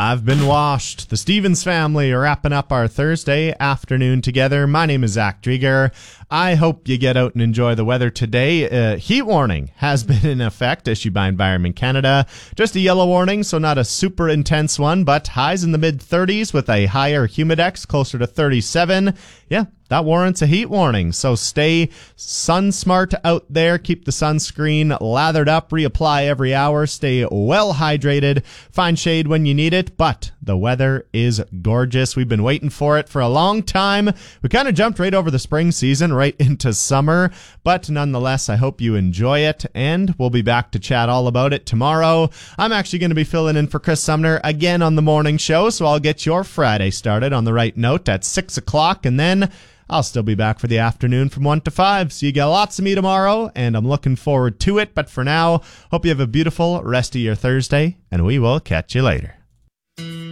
I've been washed. The Stevens family are wrapping up our Thursday afternoon together. My name is Zach Drieger. I hope you get out and enjoy the weather today. Heat warning has been in effect issued by Environment Canada. Just a yellow warning, so not a super intense one, but highs in the mid-30s with a higher humidex closer to 37. Yeah, that warrants a heat warning. So stay sun smart out there. Keep the sunscreen lathered up. Reapply every hour. Stay well hydrated. Find shade when you need it. But the weather is gorgeous. We've been waiting for it for a long time. We kind of jumped right over the spring season, right into summer. But nonetheless, I hope you enjoy it. And we'll be back to chat all about it tomorrow. I'm actually going to be filling in for Chris Sumner again on the morning show. So I'll get your Friday started on the right note at 6 o'clock. And then I'll still be back for the afternoon from 1 to 5. So you get lots of me tomorrow, and I'm looking forward to it. But for now, hope you have a beautiful rest of your Thursday, and we will catch you later.